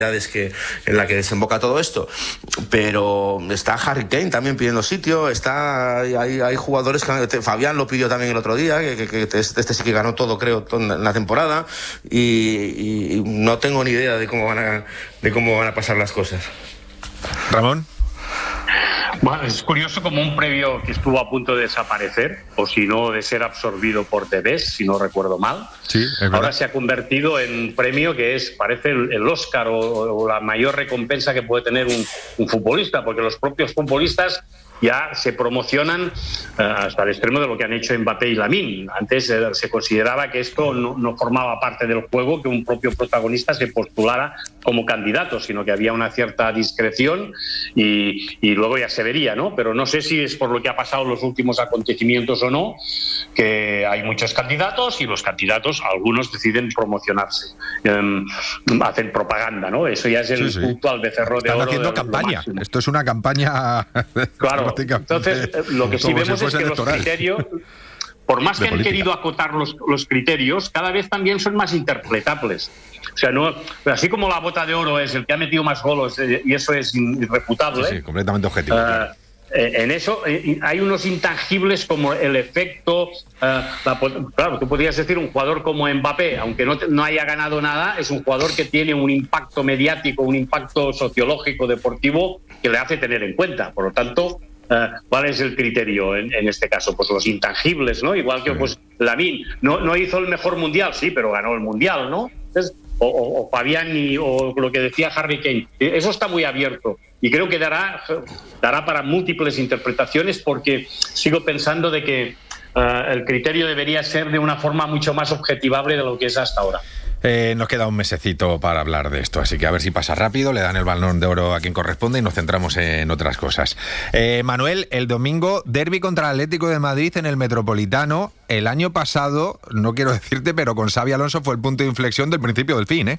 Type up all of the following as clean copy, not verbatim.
que en la que desemboca todo esto, pero está Harry Kane también pidiendo sitio, hay jugadores que Fabián lo pidió también el otro día, que este sí que ganó todo, creo, en la temporada, y no tengo ni idea de cómo van a pasar las cosas. Ramón. Bueno, es curioso como un previo que estuvo a punto de desaparecer, o si no, de ser absorbido por TVs, si no recuerdo mal. Sí, ahora se ha convertido en un premio que parece el Oscar o la mayor recompensa que puede tener un futbolista, porque los propios futbolistas ya se promocionan hasta el extremo de lo que han hecho Mbappé y Lamine. Antes se consideraba que esto no formaba parte del juego, que un propio protagonista se postulara como candidato, sino que había una cierta discreción y luego ya se vería, ¿no? Pero no sé si es por lo que ha pasado en los últimos acontecimientos o no, que hay muchos candidatos y los candidatos, algunos deciden promocionarse, hacen propaganda, ¿no? Eso ya es el puntual becerro de oro. Están haciendo campaña. Esto es una campaña. Claro. Entonces, lo que sí vemos es que los criterios, por más que han querido acotar los criterios, cada vez también son más interpretables. O sea, no, así como la bota de oro es el que ha metido más goles y eso es irrefutable. Sí, completamente objetivo. En eso hay unos intangibles como el efecto. Claro, tú podrías decir un jugador como Mbappé, aunque no haya ganado nada, es un jugador que tiene un impacto mediático, un impacto sociológico, deportivo, que le hace tener en cuenta. Por lo tanto, ¿cuál es el criterio en este caso? Pues los intangibles, ¿no? Igual que pues Lamine no hizo el mejor mundial, sí, pero ganó el mundial, ¿no? Entonces, o Fabián o lo que decía Harry Kane. Eso está muy abierto y creo que dará para múltiples interpretaciones, porque sigo pensando de que el criterio debería ser de una forma mucho más objetivable de lo que es hasta ahora. Nos queda un mesecito para hablar de esto, así que a ver si pasa rápido, le dan el Balón de Oro a quien corresponde y nos centramos en otras cosas. Manuel, el domingo, derbi contra el Atlético de Madrid en el Metropolitano. El año pasado, no quiero decirte, pero con Xabi Alonso fue el punto de inflexión del principio del fin, ¿eh?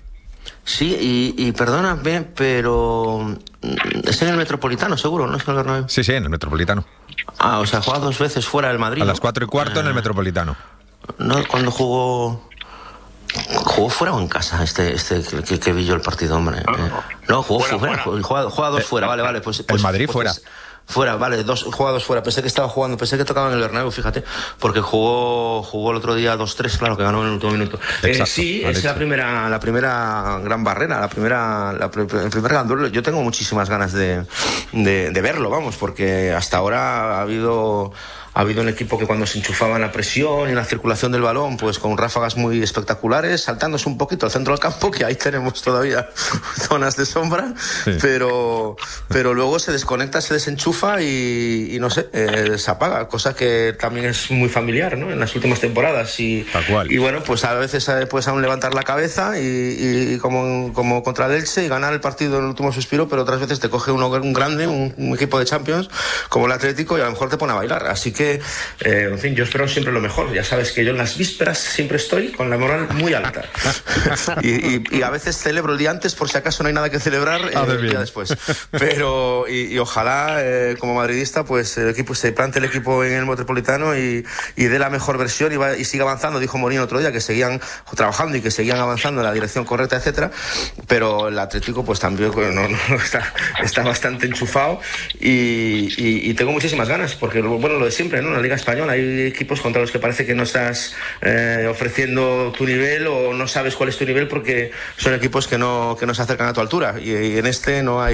Sí, y perdóname, pero es en el Metropolitano, seguro, ¿no es en el Bernabéu? Sí, en el Metropolitano. O sea, juega 2 veces fuera del Madrid. A las 4:15 en el Metropolitano. No, cuando jugó fuera o en casa que vi yo el partido, hombre. No, jugó fuera. Juega 2 fuera, vale, pues el Madrid fuera. Fuera, vale, juega 2 fuera. Pensé que tocaba en el Bernabéu, fíjate, porque jugó el otro día 2-3, claro, que ganó en el último minuto. Sí, es la primera gran barrera, el primer gran duelo. Yo tengo muchísimas ganas de verlo, vamos, porque hasta ahora ha habido un equipo que cuando se enchufaba en la presión y en la circulación del balón, pues con ráfagas muy espectaculares, saltándose un poquito al centro del campo, que ahí tenemos todavía zonas de sombra, sí. pero luego se desconecta, se desenchufa y no sé, se apaga, cosa que también es muy familiar, ¿no? En las últimas temporadas y bueno, pues a veces puedes aún levantar la cabeza y como contra el Elche y ganar el partido en el último suspiro, pero otras veces te coge un grande, un equipo de Champions como el Atlético y a lo mejor te pone a bailar, así que en fin, yo espero siempre lo mejor. Ya sabes que yo en las vísperas siempre estoy con la moral muy alta y a veces celebro el día antes por si acaso no hay nada que celebrar el día después, pero y ojalá como madridista pues el equipo se plante el equipo en el Metropolitano y dé la mejor versión y siga avanzando. Dijo Mourinho otro día que seguían trabajando y que seguían avanzando en la dirección correcta, etcétera, pero el Atlético pues también está bastante enchufado y tengo muchísimas ganas, porque bueno, lo de siempre, ¿no? En la Liga Española hay equipos contra los que parece que no estás ofreciendo tu nivel o no sabes cuál es tu nivel, porque son equipos que no se acercan a tu altura y en este no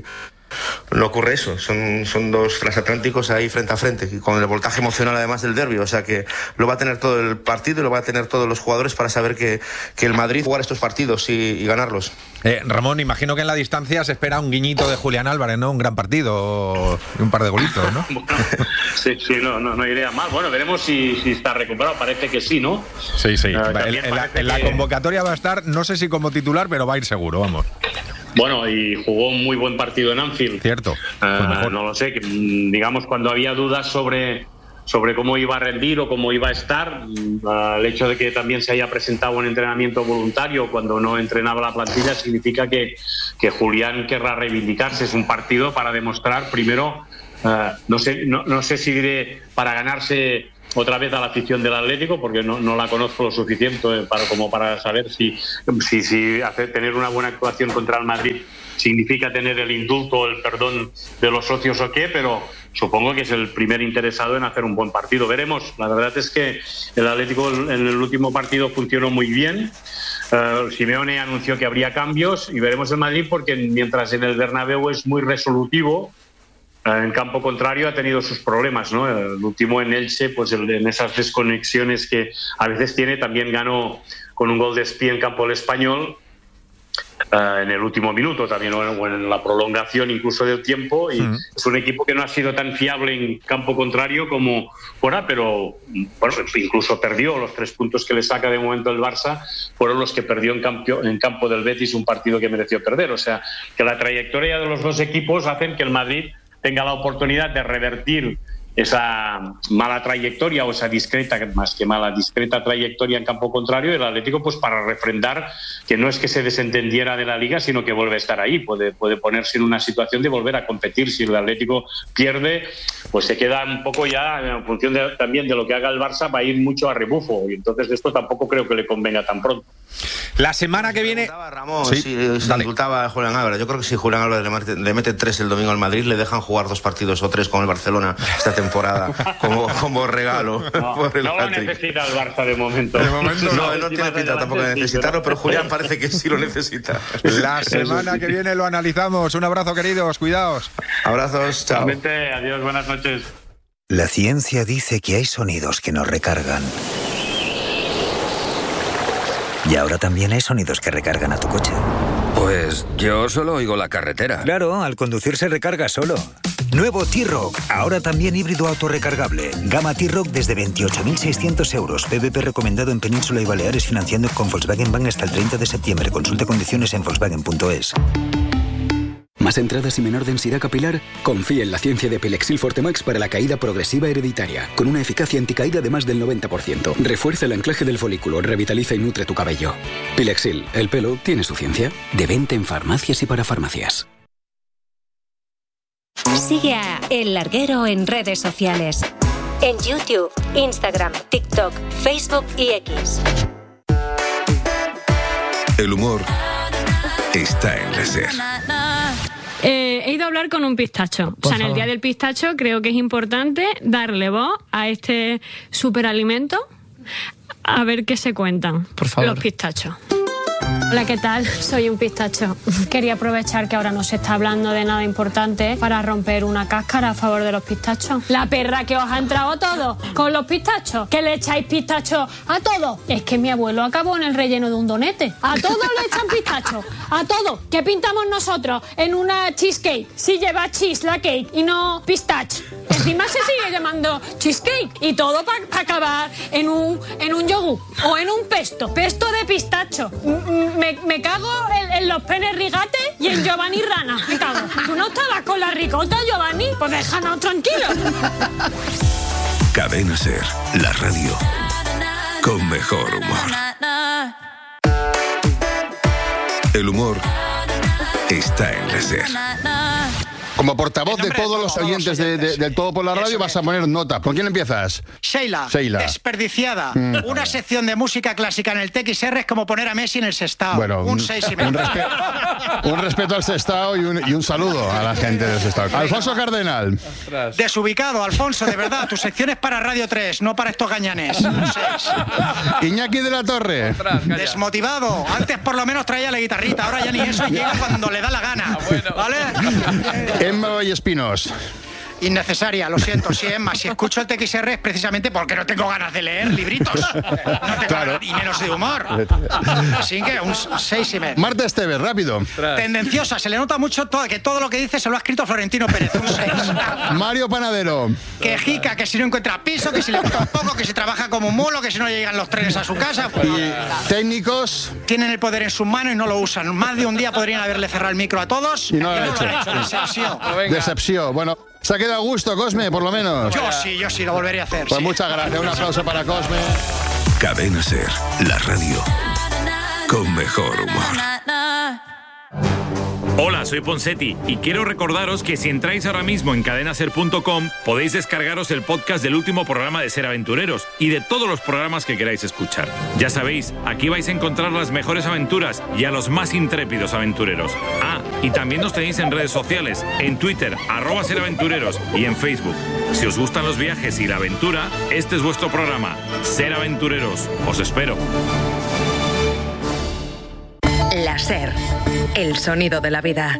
ocurre eso, son 2 transatlánticos ahí frente a frente y con el voltaje emocional además del derbi, o sea que lo va a tener todo el partido y lo va a tener todos los jugadores para saber que el Madrid jugar estos partidos y ganarlos. Ramón, imagino que en la distancia se espera un guiñito de Julián Álvarez, ¿no? Un gran partido y un par de golitos, ¿no? Bueno, sí, no iría mal. Bueno, veremos si está recuperado, parece que sí, ¿no? Sí. En la convocatoria va a estar, no sé si como titular, pero va a ir seguro, vamos. Bueno, y jugó un muy buen partido en Anfield. Cierto. No lo sé, digamos, cuando había dudas sobre cómo iba a rendir o cómo iba a estar, el hecho de que también se haya presentado un entrenamiento voluntario cuando no entrenaba la plantilla significa que Julián querrá reivindicarse. Es un partido para demostrar primero, no sé si diré para ganarse otra vez a la afición del Atlético, porque no la conozco lo suficiente como para saber si tener una buena actuación contra el Madrid significa tener el indulto o el perdón de los socios o qué, pero supongo que es el primer interesado en hacer un buen partido. Veremos. La verdad es que el Atlético en el último partido funcionó muy bien. Simeone anunció que habría cambios y veremos el Madrid, porque mientras en el Bernabéu es muy resolutivo, en campo contrario ha tenido sus problemas, ¿no? El último en Elche, pues en esas desconexiones que a veces tiene, también ganó con un gol de espía en campo el Español, en el último minuto también, o en la prolongación incluso del tiempo, y es un equipo que no ha sido tan fiable en campo contrario como fuera, pero bueno, incluso perdió. Los 3 puntos que le saca de momento el Barça fueron los que perdió en campo del Betis, un partido que mereció perder. O sea, que la trayectoria de los dos equipos hacen que el Madrid tenga la oportunidad de revertir esa mala trayectoria, o esa discreta trayectoria en campo contrario, y el Atlético, pues para refrendar que no es que se desentendiera de la Liga, sino que vuelve a estar ahí, puede ponerse en una situación de volver a competir. Si el Atlético pierde, pues se queda un poco ya, en función también de lo que haga el Barça, va a ir mucho a rebufo, y entonces esto tampoco creo que le convenga tan pronto. La semana que viene... Ramón, se indultaba a Julián Álvarez. Yo creo que si Julián Álvarez le mete 3 el domingo al Madrid, le dejan jugar 2 partidos o 3 con el Barcelona esta temporada como regalo. No lo necesita el Barça de momento. No tiene pinta tampoco de necesitarlo, pero Julián parece que sí lo necesita. La semana que viene lo analizamos. Un abrazo, queridos, cuidaos. Abrazos, chao. Realmente, adiós, buenas noches. La ciencia dice que hay sonidos que nos recargan. Y ahora también hay sonidos que recargan a tu coche. Pues yo solo oigo la carretera. Claro, al conducir se recarga solo. Nuevo T-Roc, ahora también híbrido autorrecargable. Gama T-Roc desde 28.600 euros. PVP recomendado en Península y Baleares, financiando con Volkswagen Bank hasta el 30 de septiembre. Consulta condiciones en Volkswagen.es. ¿Más entradas y menor densidad capilar? Confía en la ciencia de Pilexil Forte Max para la caída progresiva hereditaria, con una eficacia anticaída de más del 90%. Refuerza el anclaje del folículo, revitaliza y nutre tu cabello. Pilexil, el pelo tiene su ciencia. De venta en farmacias y para farmacias. Sigue a El Larguero en redes sociales. En YouTube, Instagram, TikTok, Facebook y X. El humor está en la SER. He ido a hablar con un pistacho. O sea, en el Día del Pistacho creo que es importante darle voz a este superalimento, a ver qué se cuentan los pistachos. Hola, ¿qué tal? Soy un pistacho. Quería aprovechar que ahora no se está hablando de nada importante para romper una cáscara a favor de los pistachos. La perra que os ha entrado todo con los pistachos. ¿Que le echáis pistacho a todo? Es que mi abuelo acabó en el relleno de un donete. A todo le echan pistacho. A todo. ¿Qué pintamos nosotros en una cheesecake? Si lleva cheese la cake y no pistache. Encima se sigue llamando cheesecake. Y todo para acabar en un yogur o en un pesto. Pesto de pistacho. Me cago en los penes Rigate y en Giovanni Rana. Me cago. ¿Tú no estabas con la ricota, Giovanni? Pues déjanos tranquilos. Cadena SER, la radio con mejor humor. El humor está en la SER. Como portavoz de todos los oyentes del Todo por la Radio, vas a poner nota. ¿Con quién empiezas? Sheila. Desperdiciada. Una sección de música clásica en el TXR es como poner a Messi en el Sestao. Bueno, un 6,5. Un respeto al Sestao y un saludo a la gente del Sestao. Alfonso Cardenal. Desubicado, Alfonso, de verdad. Tu sección es para Radio 3, no para estos gañanes. Un 6. Iñaki de la Torre. Desmotivado. Antes por lo menos traía la guitarrita, ahora ya ni eso, llega cuando le da la gana. ¿Vale? Emma Vallespinos. Innecesaria, lo siento, sí, Emma. Si escucho el TXR es precisamente porque no tengo ganas de leer libritos. No tengo ganas, y menos de humor. Así que un 6,5. Marta Esteves, rápido. Tendenciosa, se le nota mucho que todo lo que dice se lo ha escrito Florentino Pérez. Un 6. Mario Panadero. Quejica, que si no encuentra piso, que si le gusta un poco, que si trabaja como un mulo, que si no llegan los trenes a su casa. Pues, y técnicos. Tienen el poder en sus manos y no lo usan. Más de un día podrían haberle cerrado el micro a todos. Y no lo han hecho. Decepción. Decepción. Bueno, se ha quedado a gusto, Cosme, por lo menos. Yo sí, lo volveré a hacer. Pues sí. Muchas gracias. Un aplauso para Cosme. Cadena SER, la radio con mejor humor. Hola, soy Ponsetti y quiero recordaros que si entráis ahora mismo en cadenaser.com podéis descargaros el podcast del último programa de Ser Aventureros y de todos los programas que queráis escuchar. Ya sabéis, aquí vais a encontrar las mejores aventuras y a los más intrépidos aventureros. Y también nos tenéis en redes sociales, en Twitter, @SerAventureros y en Facebook. Si os gustan los viajes y la aventura, este es vuestro programa, Ser Aventureros. Os espero. La SER, el sonido de la vida.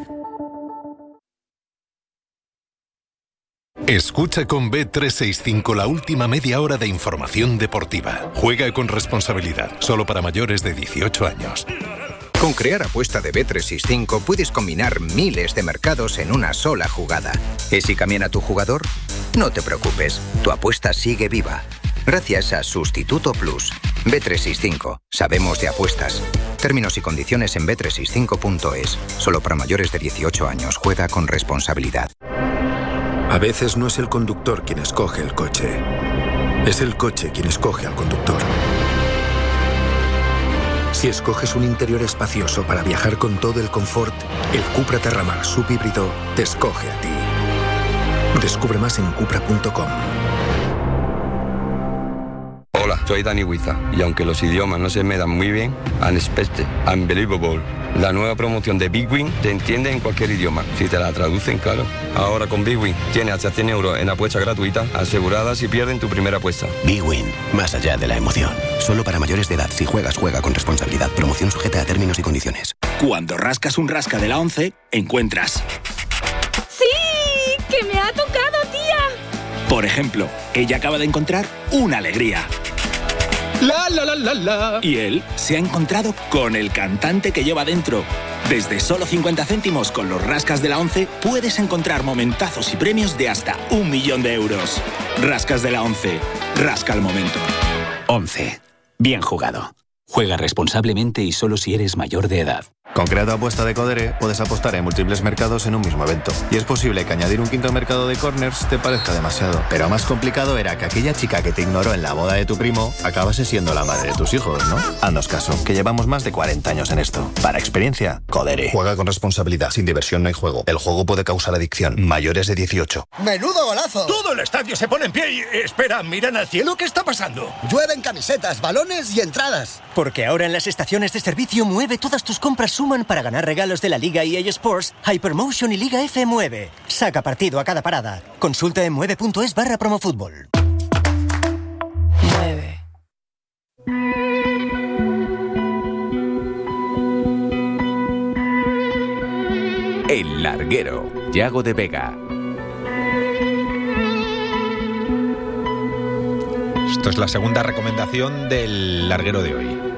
Escucha con Bet365 la última media hora de información deportiva. Juega con responsabilidad, solo para mayores de 18 años. Con Crear Apuesta de Bet365 puedes combinar miles de mercados en una sola jugada. ¿Y si cambian a tu jugador? No te preocupes, tu apuesta sigue viva. Gracias a Sustituto Plus. Bet365. Sabemos de apuestas. Términos y condiciones en bet365.es. Solo para mayores de 18 años. Juega con responsabilidad. A veces no es el conductor quien escoge el coche. Es el coche quien escoge al conductor. Si escoges un interior espacioso para viajar con todo el confort, el Cupra Terramar subhíbrido te escoge a ti. Descubre más en cupra.com. Hola, soy Dani Huiza y aunque los idiomas no se me dan muy bien, Unexpected, Unbelievable, la nueva promoción de Big Win te entiende en cualquier idioma, si te la traducen, claro. Ahora con Big Win tienes hasta 100 euros en apuestas gratuitas aseguradas si pierden tu primera apuesta. Big Win, más allá de la emoción. Solo para mayores de edad. Si juegas, juega con responsabilidad. Promoción sujeta a términos y condiciones. Cuando rascas un rasca de la 11, encuentras... ¡Sí! ¡Que me ha tocado, tía! Por ejemplo, ella acaba de encontrar una alegría. La, la, la, la, la. Y él se ha encontrado con el cantante que lleva dentro. Desde solo 50 céntimos con los rascas de la 11 puedes encontrar momentazos y premios de hasta 1 millón de euros. Rascas de la 11. Rasca el momento. 11. Bien jugado. Juega responsablemente y solo si eres mayor de edad. Con Creato Apuesta de Codere puedes apostar en múltiples mercados en un mismo evento. Y es posible que añadir un quinto mercado de corners te parezca demasiado. Pero más complicado era que aquella chica que te ignoró en la boda de tu primo acabase siendo la madre de tus hijos, ¿no? Haznos caso, que llevamos más de 40 años en esto. Para experiencia, Codere. Juega con responsabilidad. Sin diversión no hay juego. El juego puede causar adicción. Mayores de 18. ¡Menudo golazo! Todo el estadio se pone en pie y... Espera, ¿miran al cielo? ¿Qué está pasando? Llueven camisetas, balones y entradas. Porque ahora en las estaciones de servicio Mueve todas tus compras suman para ganar regalos de la Liga EA Sports, Hypermotion y Liga F Mueve. Saca partido a cada parada. Consulta en mueve.es/promofutbol. Mueve. El Larguero, Yago de Vega. Esto es la segunda recomendación del larguero de hoy.